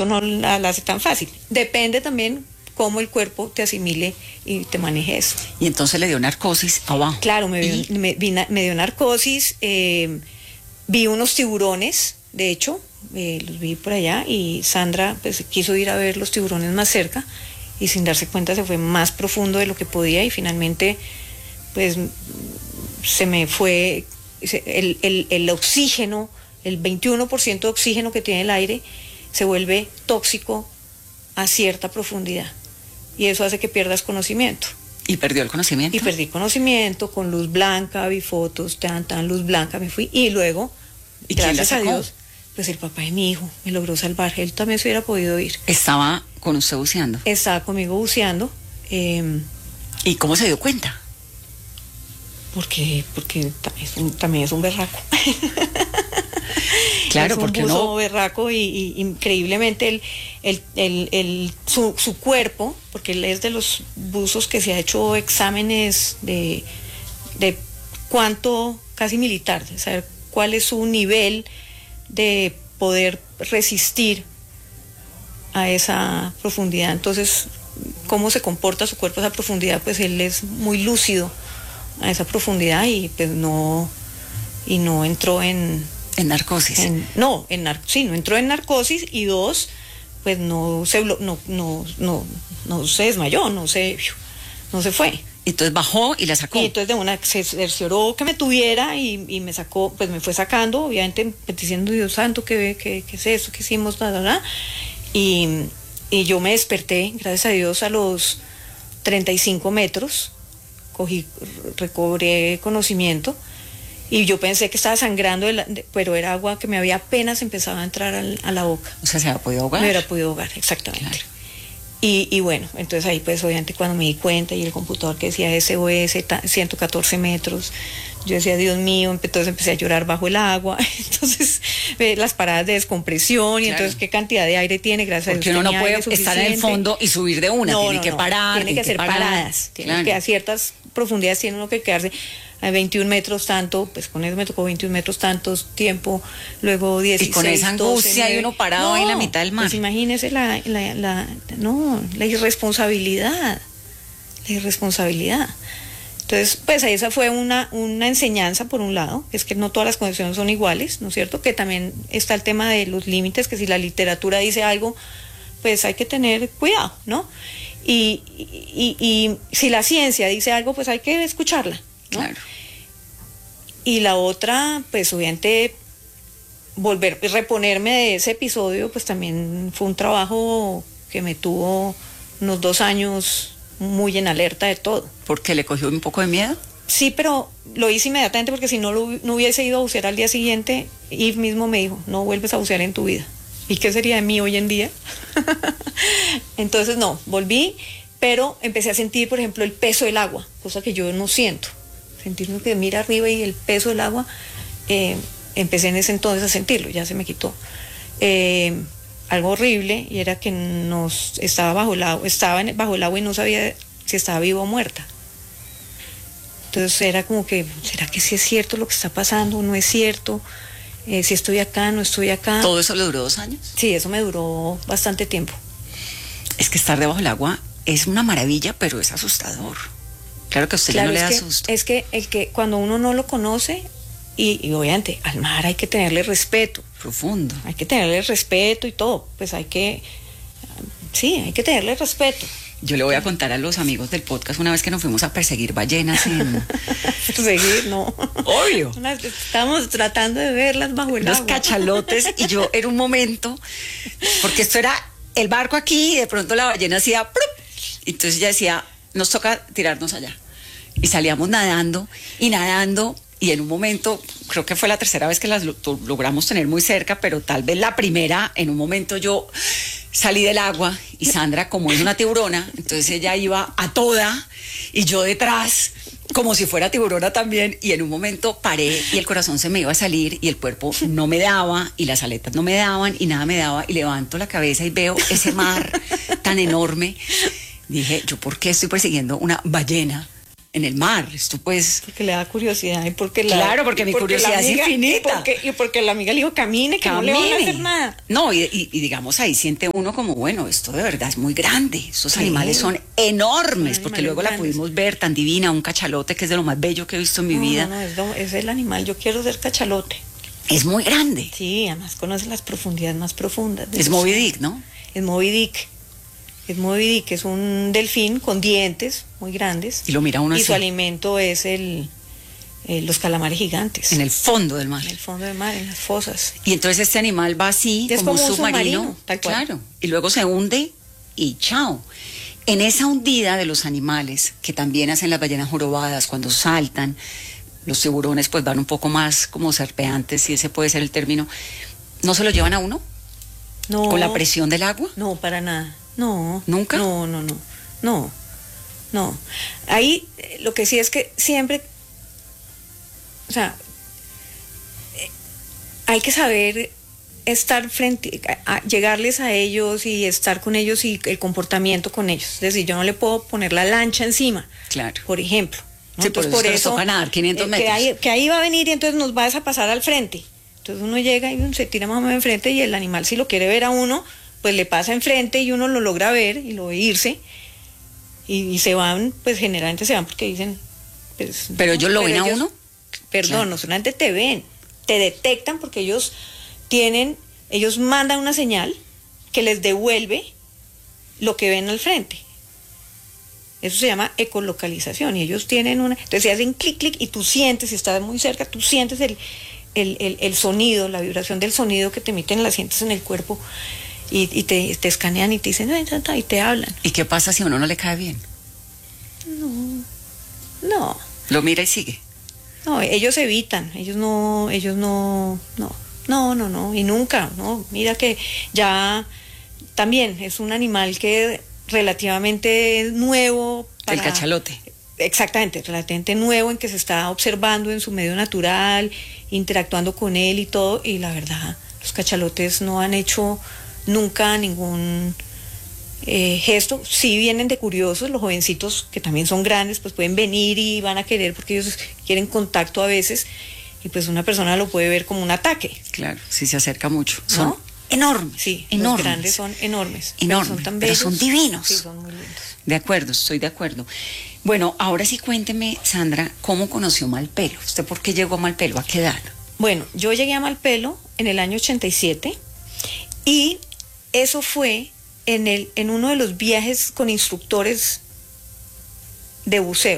pronto no la hace tan fácil. Depende también cómo el cuerpo te asimile y te maneje eso. Y entonces le dio narcosis abajo. Claro, me dio narcosis, vi unos tiburones, de hecho, los vi por allá, y Sandra pues quiso ir a ver los tiburones más cerca y sin darse cuenta se fue más profundo de lo que podía y finalmente pues se me fue el oxígeno, el 21% de oxígeno que tiene el aire se vuelve tóxico a cierta profundidad y eso hace que pierdas conocimiento. ¿Y perdió el conocimiento? Y perdí conocimiento, con luz blanca, vi fotos, tan luz blanca, me fui y luego, ¿y gracias a Dios, pues el papá de mi hijo me logró salvar. Él también se hubiera podido ir. ¿Estaba con usted buceando? Estaba conmigo buceando. ¿Y cómo se dio cuenta? Porque también es un berraco. Claro, es porque un buzo berraco y increíblemente su cuerpo, porque él es de los buzos que se ha hecho exámenes de cuánto, casi militar, de saber cuál es su nivel de poder resistir a esa profundidad. Entonces, cómo se comporta su cuerpo a esa profundidad, pues él es muy lúcido a esa profundidad y pues no entró en narcosis. No entró en narcosis y dos, pues no se desmayó, no se fue. Entonces bajó y la sacó. Y entonces de una se cercioró que me tuviera y me sacó, pues me fue sacando, obviamente diciendo, Dios santo, ¿qué es eso? ¿Qué hicimos? Y yo me desperté, gracias a Dios, a los 35 metros, recobré conocimiento y yo pensé que estaba sangrando, pero era agua que me había apenas empezado a entrar a la boca. O sea, ¿se había podido ahogar? Me hubiera podido ahogar, exactamente. Claro. Y bueno, entonces ahí pues obviamente cuando me di cuenta y el computador que decía SOS 114 metros, yo decía, Dios mío, entonces empecé a llorar bajo el agua, entonces las paradas de descompresión y claro. Entonces qué cantidad de aire tiene, gracias a Dios. Porque uno no puede estar en el fondo y subir de una, tiene que parar. Tiene que hacer paradas, tiene que a ciertas profundidades tiene uno que quedarse a 21 metros tanto, pues con eso me tocó 21 metros tantos tiempo, luego 16. Y con esa angustia y uno parado ahí en la mitad del mar. Pues imagínese la irresponsabilidad, Entonces, pues esa fue una enseñanza por un lado, que es que no todas las condiciones son iguales, ¿no es cierto? Que también está el tema de los límites, que si la literatura dice algo, pues hay que tener cuidado, ¿no? Y si la ciencia dice algo, pues hay que escucharla, ¿no? Claro. Y la otra, pues obviamente reponerme de ese episodio, pues también fue un trabajo que me tuvo unos 2 años muy en alerta de todo. ¿Porque le cogió un poco de miedo? Sí, pero lo hice inmediatamente porque si no hubiese ido a bucear al día siguiente, Yves mismo me dijo, no vuelves a bucear en tu vida. ¿Y qué sería de mí hoy en día? Entonces no, volví, pero empecé a sentir, por ejemplo, el peso del agua, cosa que yo no siento. Sentirme que mira arriba y el peso del agua, empecé en ese entonces a sentirlo, ya se me quitó. Algo horrible, y era que estaba bajo el agua y no sabía si estaba viva o muerta. Entonces era como que, ¿será que sí es cierto lo que está pasando? ¿No es cierto? Si estoy acá, no estoy acá. ¿Todo eso le duró 2 años? Sí, eso me duró bastante tiempo. Es que estar debajo del agua es una maravilla, pero es asustador. Claro que a usted ya no le da susto. Es que cuando uno no lo conoce, y obviamente al mar hay que tenerle respeto. Profundo. Hay que tenerle respeto y todo. Pues hay que tenerle respeto. Yo le voy a contar a los amigos del podcast una vez que nos fuimos a perseguir ballenas en... Perseguir, no. Obvio. Estamos tratando de verlas bajo el agua. Los cachalotes, y yo era un momento, porque esto era el barco aquí y de pronto la ballena hacía... ¡prup! Entonces ella decía, nos toca tirarnos allá. Y salíamos nadando, y en un momento, creo que fue la 3ª vez que las logramos tener muy cerca, pero tal vez la primera, en un momento yo salí del agua y Sandra, como es una tiburona, entonces ella iba a toda y yo detrás, como si fuera tiburona también, y en un momento paré y el corazón se me iba a salir y el cuerpo no me daba y las aletas no me daban y nada me daba, y levanto la cabeza y veo ese mar tan enorme. Dije, ¿yo por qué estoy persiguiendo una ballena en el mar. Esto pues... Porque le da curiosidad y porque Claro, porque mi curiosidad es infinita. Y porque la amiga le dijo, camine, que no le van a hacer nada. No, y digamos, ahí siente uno como, bueno, esto de verdad es muy grande. Esos animales son enormes, porque luego la pudimos ver tan divina, un cachalote que es de lo más bello que he visto en mi vida. No, es el animal, yo quiero ser cachalote. Es muy grande. Sí, además conoce las profundidades más profundas. Es Moby Dick, ¿no? Es Moby Dick. Es Moby Dick, es un delfín con dientes muy grandes. Y lo mira uno así. Y su alimento es los calamares gigantes. En el fondo del mar. En el fondo del mar, en las fosas. Y entonces este animal va así, es como un submarino, tal cual. Claro. Y luego se hunde y chao. En esa hundida de los animales, que también hacen las ballenas jorobadas cuando saltan, los tiburones pues van un poco más como serpeantes, si ese puede ser el término, ¿no se lo llevan a uno? No. ¿Con la presión del agua? No, para nada. No. ¿Nunca? No. Ahí lo que sí es que siempre, o sea, hay que saber estar llegarles a ellos y estar con ellos y el comportamiento con ellos. Es decir, yo no le puedo poner la lancha encima, claro, por ejemplo, ¿no? Sí, Entonces, por eso toca nadar 500 metros. Que ahí va a venir y entonces nos vas a pasar al frente. Entonces uno llega y se tira más o menos enfrente y el animal, si lo quiere ver a uno, pues le pasa enfrente y uno lo logra ver y lo ve irse y se van, pues generalmente se van porque dicen... Pues, ¿pero ellos lo ven a uno? Perdón, claro. No solamente te ven, te detectan porque ellos mandan una señal que les devuelve lo que ven al frente. Eso se llama ecolocalización y ellos tienen entonces se hacen clic, clic y tú sientes, si estás muy cerca, tú sientes el sonido, la vibración del sonido que te emiten, la sientes en el cuerpo y te escanean y te dicen, y te hablan. ¿Y qué pasa si a uno no le cae bien? No. ¿Lo mira y sigue? No, ellos evitan, ellos no, y nunca, no, mira que ya también es un animal que relativamente nuevo. El cachalote. Exactamente, relativamente nuevo en que se está observando en su medio natural, interactuando con él y todo, y la verdad, los cachalotes no han hecho nunca ningún gesto. Sí vienen de curiosos, los jovencitos que también son grandes, pues pueden venir y van a querer porque ellos quieren contacto a veces, y pues una persona lo puede ver como un ataque. Claro, si se acerca mucho. ¿No? Son enormes. Sí, enormes. Los grandes son enormes. Enormes, pero son tan pero bellos. son divinos. Sí, son muy lindos. De acuerdo, estoy de acuerdo. Bueno, ahora sí cuénteme, Sandra, ¿cómo conoció Malpelo? ¿Usted por qué llegó a Malpelo? ¿A qué edad? Bueno, yo llegué a Malpelo en el año 87 y eso fue en uno de los viajes con instructores de buceo.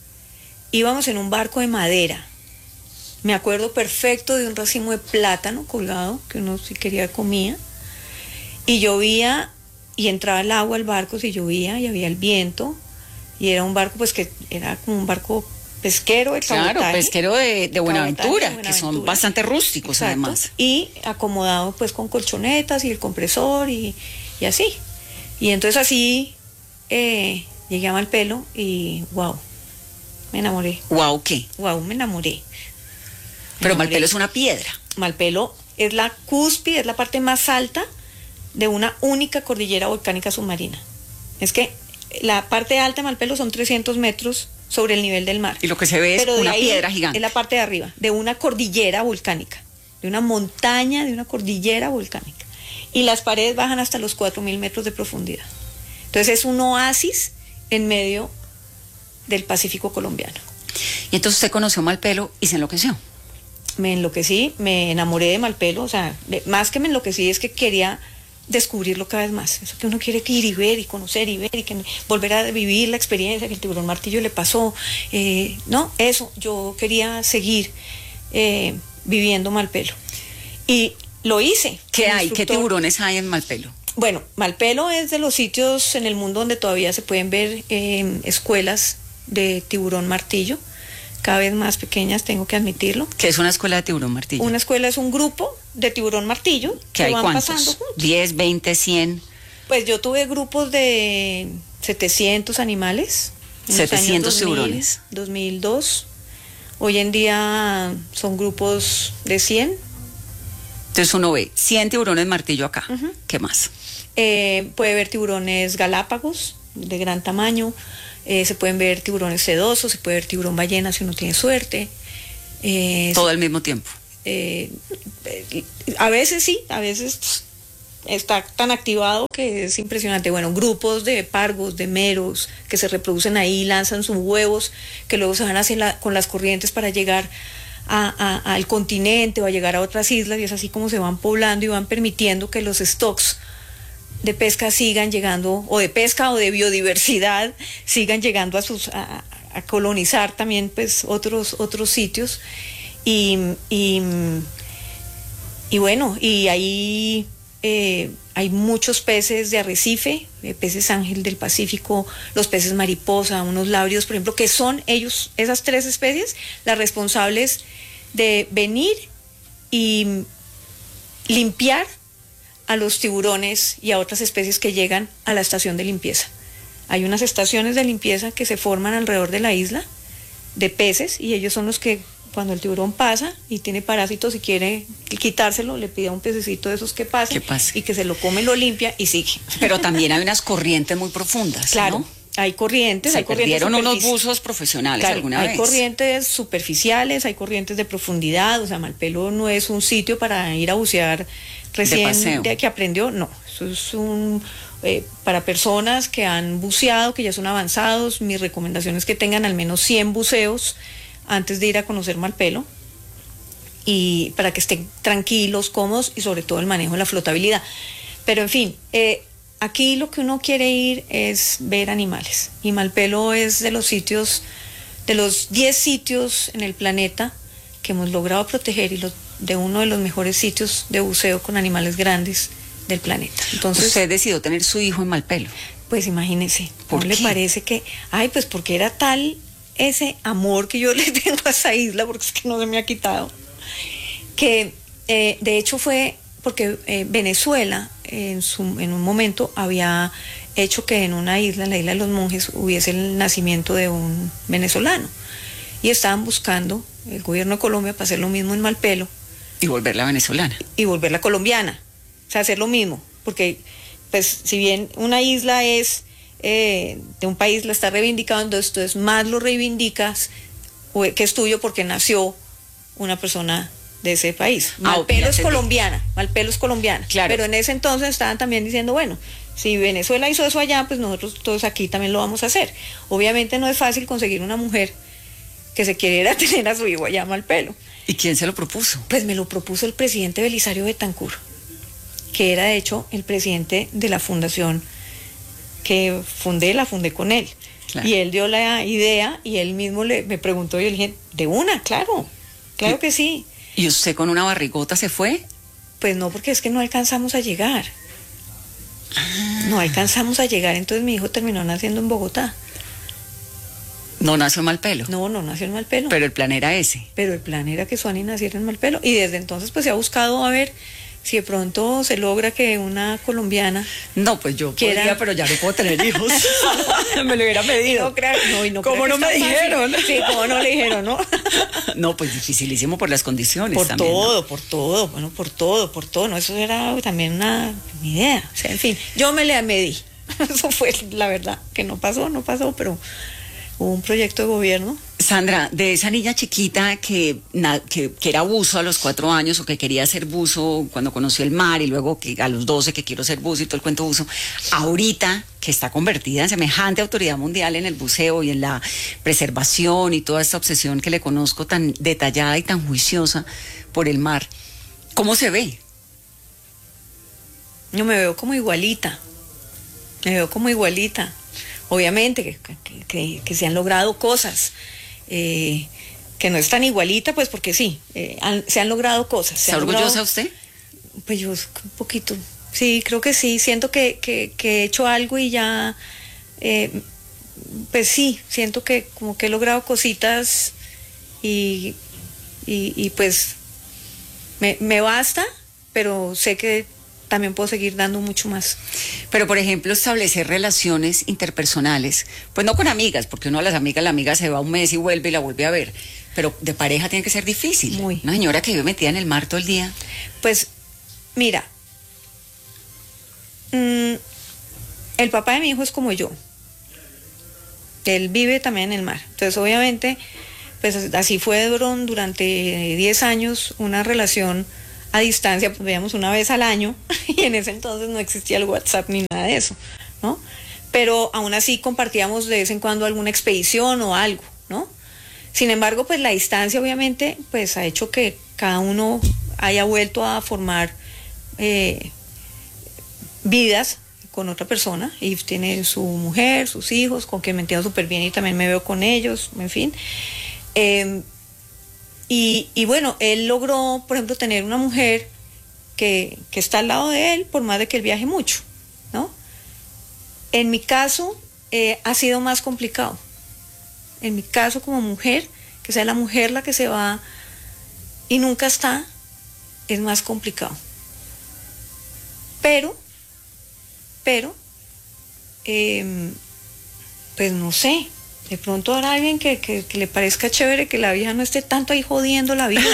Íbamos en un barco de madera. Me acuerdo perfecto de un racimo de plátano colgado, que uno si quería comía, y llovía y entraba el agua al barco si llovía y había el viento, y era un barco pues que era como un barco pesquero de cabotaje. Claro, pesquero de Buenaventura, que son bastante rústicos. Exacto. Además. Y acomodado pues con colchonetas y el compresor y así. Y entonces así llegué a Malpelo y wow, me enamoré. ¿Wow qué? Wow, me enamoré. Pero Malpelo es una piedra. Malpelo es la cúspide, es la parte más alta de una única cordillera volcánica submarina. Es que la parte alta de Malpelo son 300 metros sobre el nivel del mar. Y lo que se ve es una piedra gigante. Es la parte de arriba, de una cordillera volcánica, de una montaña, de una cordillera volcánica. Y las paredes bajan hasta los 4.000 metros de profundidad. Entonces es un oasis en medio del Pacífico colombiano. Y entonces usted conoció Malpelo y se enloqueció. Me enloquecí, me enamoré de Malpelo, o sea, más que me enloquecí es que quería descubrirlo cada vez más. Eso que uno quiere ir y ver y conocer y ver y que volver a vivir la experiencia que el tiburón martillo le pasó. No, eso, yo quería seguir viviendo Malpelo. Y lo hice. ¿Qué hay? ¿Qué tiburones hay en Malpelo? Bueno, Malpelo es de los sitios en el mundo donde todavía se pueden ver escuelas de tiburón martillo, cada vez más pequeñas, tengo que admitirlo. ¿Qué es una escuela de tiburón martillo? Una escuela es un grupo de tiburón martillo que hay van ¿cuántos? Pasando juntos. 10, 20, 100. Pues yo tuve grupos de 700 animales. 700 tiburones. 2002. Hoy en día son grupos de 100. Entonces uno ve 100 tiburones martillo acá. ¿Qué más? Puede ver tiburones galápagos de gran tamaño. Se pueden ver tiburones sedosos, se puede ver tiburón ballena si uno tiene suerte. Todo al mismo tiempo. A veces sí, a veces está tan activado que es impresionante. Bueno, grupos de pargos, de meros, que se reproducen ahí, lanzan sus huevos, que luego se van con las corrientes para llegar al continente o a llegar a otras islas, y es así como se van poblando y van permitiendo que los stocks de pesca sigan llegando, o de pesca o de biodiversidad, sigan llegando a colonizar también pues otros sitios. Y bueno, y ahí hay muchos peces de arrecife, peces ángel del Pacífico, los peces mariposa, unos labrios, por ejemplo, que son ellos, esas 3 especies, las responsables de venir y limpiar a los tiburones y a otras especies que llegan a la estación de limpieza. Hay unas estaciones de limpieza que se forman alrededor de la isla de peces, y ellos son los que, cuando el tiburón pasa y tiene parásitos y quiere quitárselo, le pide a un pececito de esos que pase y que se lo come, lo limpia y sigue. Pero también hay unas corrientes muy profundas, claro, ¿no? Hay corrientes. Se perdieron unos buzos profesionales, claro, alguna vez. Hay corrientes superficiales, hay corrientes de profundidad. O sea, Malpelo no es un sitio para ir a bucear recién de que aprendió, no. Eso es para personas que han buceado, que ya son avanzados. Mi recomendación es que tengan al menos 100 buceos antes de ir a conocer Malpelo, y para que estén tranquilos, cómodos, y sobre todo el manejo de la flotabilidad. Pero en fin, aquí lo que uno quiere ir es ver animales, y Malpelo es de los sitios, de los 10 sitios en el planeta que hemos logrado proteger, y de uno de los mejores sitios de buceo con animales grandes del planeta. Entonces, ¿usted decidió tener su hijo en Malpelo? Pues imagínese, ¿por qué? ¿No le parece que, pues porque era tal ese amor que yo le tengo a esa isla, porque es que no se me ha quitado, que de hecho fue porque Venezuela en un momento había hecho que en una isla, en la isla de los Monjes, hubiese el nacimiento de un venezolano, y estaban buscando el gobierno de Colombia para hacer lo mismo en Malpelo. Y volverla venezolana. Y volverla colombiana, o sea, hacer lo mismo, porque pues si bien una isla es de un país, la está reivindicando, entonces más lo reivindicas que es tuyo porque nació una persona de ese país. Malpelo es colombiana, Malpelo es colombiana. Claro. Pero en ese entonces estaban también diciendo, bueno, si Venezuela hizo eso allá, pues nosotros todos aquí también lo vamos a hacer. Obviamente no es fácil conseguir una mujer que se quiera tener a su hijo allá a Malpelo. ¿Y quién se lo propuso? Pues me lo propuso el presidente Belisario Betancur, que era de hecho el presidente de la fundación que la fundé con él. Claro. Y él dio la idea, y él mismo me preguntó, y yo le dije, de una, claro que sí. ¿Y usted con una barrigota se fue? Pues no, porque es que no alcanzamos a llegar. No alcanzamos a llegar, entonces mi hijo terminó naciendo en Bogotá. ¿No nació en Malpelo? No nació en Malpelo. Pero el plan era ese. Pero el plan era que Suani naciera en Malpelo, y desde entonces pues se ha buscado a ver si de pronto se logra que una colombiana... No, pues yo podría, pero ya no puedo tener hijos. Me lo hubiera medido. ¿Cómo no me dijeron? Sí, ¿cómo no le dijeron, no? No, pues dificilísimo por las condiciones por también. Por todo. No, eso era también una idea. O sea, en fin, yo me le medí. Eso fue la verdad, que no pasó, pero hubo un proyecto de gobierno. Sandra, de esa niña chiquita que era buzo a los 4 años, o que quería ser buzo cuando conoció el mar, y luego que a los 12 que quiero ser buzo y todo el cuento buzo, ahorita que está convertida en semejante autoridad mundial en el buceo y en la preservación y toda esta obsesión que le conozco, tan detallada y tan juiciosa por el mar, ¿cómo se ve? Yo me veo como igualita. Obviamente que se han logrado cosas, que no es tan igualita, pues porque sí, se han logrado cosas. ¿Está orgullosa usted? Pues yo un poquito, sí, creo que sí, siento que he hecho algo y ya, pues sí, siento que como que he logrado cositas y pues me basta, pero sé que también puedo seguir dando mucho más. Pero, por ejemplo, establecer relaciones interpersonales, pues no con amigas, porque uno a la amiga se va un mes y vuelve y la vuelve a ver, pero de pareja tiene que ser difícil. Muy. Una señora que vive metida en el mar todo el día. Pues, mira, el papá de mi hijo es como yo. Él vive también en el mar. Entonces, obviamente, pues así fueron durante 10 años una relación a distancia, pues veíamos una vez al año, y en ese entonces no existía el WhatsApp ni nada de eso, ¿no? Pero aún así compartíamos de vez en cuando alguna expedición o algo, ¿no? Sin embargo, pues la distancia obviamente pues ha hecho que cada uno haya vuelto a formar vidas con otra persona. Yves tiene su mujer, sus hijos, con quien me entiendo súper bien y también me veo con ellos, en fin. Y bueno, él logró, por ejemplo, tener una mujer que está al lado de él, por más de que él viaje mucho, ¿no? En mi caso, ha sido más complicado. En mi caso, como mujer, que sea la mujer la que se va y nunca está, es más complicado. Pero, pues no sé. De pronto habrá alguien que le parezca chévere que la vieja no esté tanto ahí jodiendo la vida.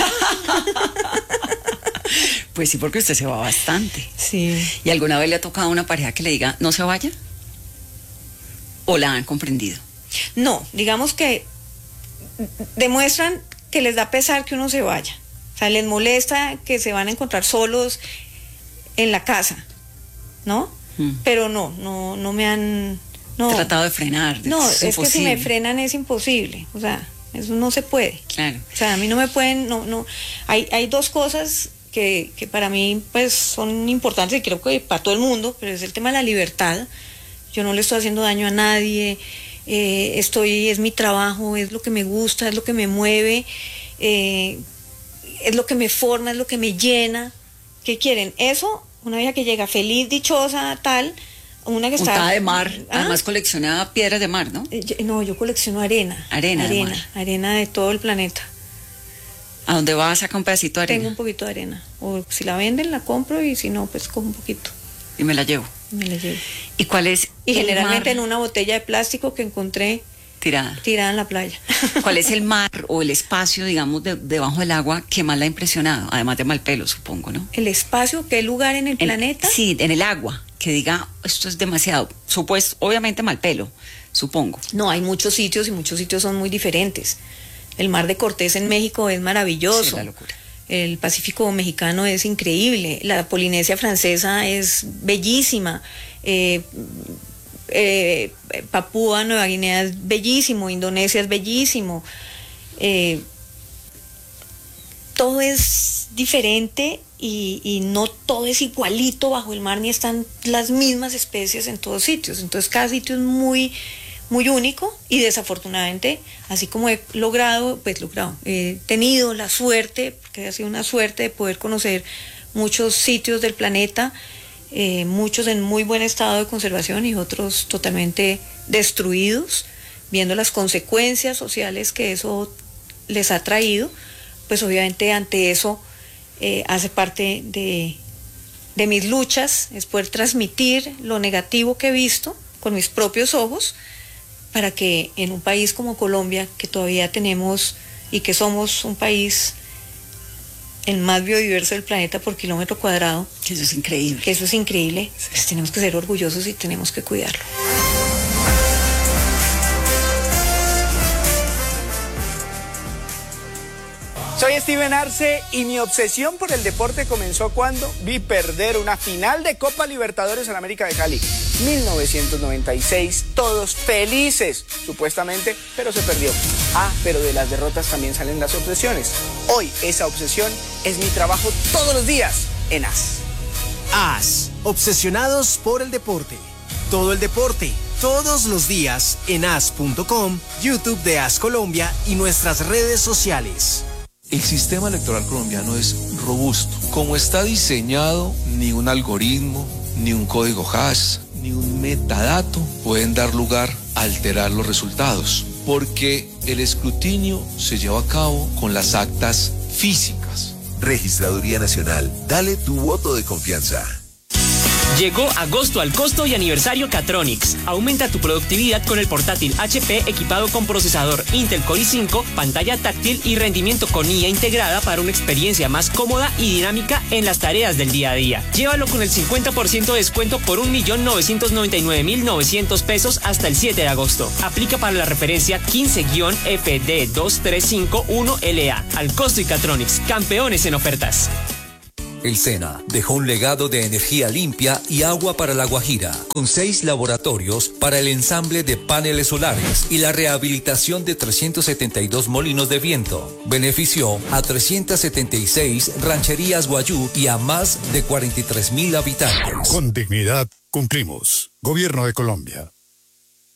Pues sí, porque usted se va bastante. Sí. ¿Y alguna vez le ha tocado a una pareja que le diga, no se vaya? ¿O la han comprendido? No, digamos que demuestran que les da pesar que uno se vaya. O sea, les molesta que se van a encontrar solos en la casa, ¿no? Pero no me han... No, tratado de frenar. No, es que si me frenan es imposible. O sea, eso no se puede. Claro. O sea, a mí no me pueden, no. Hay dos cosas que para mí pues son importantes y creo que para todo el mundo, pero es el tema de la libertad. Yo no le estoy haciendo daño a nadie, es mi trabajo, es lo que me gusta, es lo que me mueve, es lo que me forma, es lo que me llena. ¿Qué quieren? Eso, una vieja que llega feliz, dichosa, tal... Una que está de mar, además colecciona piedras de mar, ¿no? No, yo colecciono arena de todo el planeta. ¿A dónde vas a sacar un pedacito de arena? Tengo un poquito de arena, o si la venden la compro y si no, pues cojo un poquito. Y me la llevo. ¿Y cuál es? Y generalmente en una botella de plástico que encontré tirada en la playa. ¿Cuál es el mar o el espacio, digamos, debajo del agua que más la ha impresionado? Además de Malpelo, supongo, ¿no? ¿El espacio? ¿Qué lugar en el planeta? Sí, en el agua. Que diga, esto es demasiado. Obviamente Malpelo, supongo. No, hay muchos sitios y muchos sitios son muy diferentes. El mar de Cortés en México es maravilloso. Sí, la locura. El Pacífico mexicano es increíble. La Polinesia francesa es bellísima. Papúa Nueva Guinea es bellísimo. Indonesia es bellísimo. Todo es diferente y no todo es igualito bajo el mar, ni están las mismas especies en todos sitios. Entonces cada sitio es muy, muy único y desafortunadamente, así como he tenido la suerte, porque ha sido una suerte de poder conocer muchos sitios del planeta, muchos en muy buen estado de conservación y otros totalmente destruidos, viendo las consecuencias sociales que eso les ha traído. Pues obviamente ante eso hace parte de mis luchas, es poder transmitir lo negativo que he visto con mis propios ojos, para que en un país como Colombia, que todavía tenemos y que somos un país el más biodiverso del planeta por kilómetro cuadrado, que eso es increíble, sí. Pues tenemos que ser orgullosos y tenemos que cuidarlo. Soy Steven Arce y mi obsesión por el deporte comenzó cuando vi perder una final de Copa Libertadores en América de Cali. 1996, todos felices, supuestamente, pero se perdió. Pero de las derrotas también salen las obsesiones. Hoy esa obsesión es mi trabajo todos los días en AS. AS, obsesionados por el deporte. Todo el deporte, todos los días en as.com, YouTube de AS Colombia y nuestras redes sociales. El sistema electoral colombiano es robusto. Como está diseñado, ni un algoritmo, ni un código hash, ni un metadato pueden dar lugar a alterar los resultados, porque el escrutinio se lleva a cabo con las actas físicas. Registraduría Nacional, dale tu voto de confianza. Llegó agosto al costo y aniversario Catronics. Aumenta tu productividad con el portátil HP equipado con procesador Intel Core i5, pantalla táctil y rendimiento con IA integrada para una experiencia más cómoda y dinámica en las tareas del día a día. Llévalo con el 50% de descuento por 1.999.900 pesos hasta el 7 de agosto. Aplica para la referencia 15-FD2351LA. Al costo y Catronics, campeones en ofertas. El SENA dejó un legado de energía limpia y agua para La Guajira, con 6 laboratorios para el ensamble de paneles solares y la rehabilitación de 372 molinos de viento. Benefició a 376 rancherías guayú y a más de 43.000 habitantes. Con dignidad cumplimos. Gobierno de Colombia.